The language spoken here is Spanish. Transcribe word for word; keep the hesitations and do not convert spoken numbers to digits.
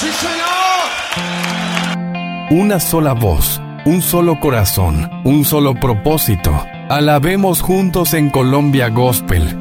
¡Sí, señor! Una sola voz, un solo corazón, un solo propósito. Alabemos juntos en Colombia Gospel.